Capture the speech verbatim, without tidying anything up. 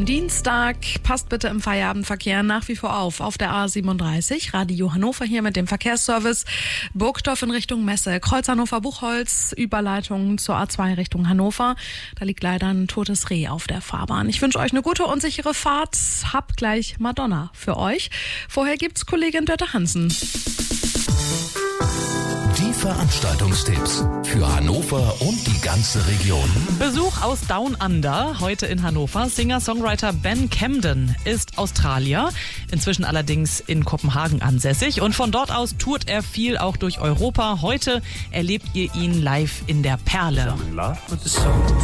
Dienstag. Passt bitte im Feierabendverkehr nach wie vor auf. Auf der A siebenunddreißig, Radio Hannover hier mit dem Verkehrsservice. Burgdorf in Richtung Messe, Kreuz Hannover-Buchholz, Überleitung zur A zwei Richtung Hannover. Da liegt leider ein totes Reh auf der Fahrbahn. Ich wünsche euch eine gute und sichere Fahrt. Hab gleich Madonna für euch. Vorher gibt's Kollegin Dörte Hansen. Die Veranstaltungstipps für Hannover und die ganze Region. Besuch aus Down Under, heute in Hannover. Singer-Songwriter Ben Camden ist Australier, inzwischen allerdings in Kopenhagen ansässig. Und von dort aus tourt er viel auch durch Europa. Heute erlebt ihr ihn live in der Perle. I'm in love with the soul.